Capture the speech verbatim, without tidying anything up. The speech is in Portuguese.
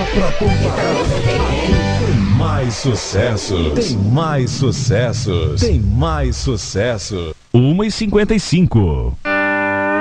pra comparar. Tem mais sucessos. Tem mais sucessos. Tem mais sucesso. uma e cinquenta e cinco.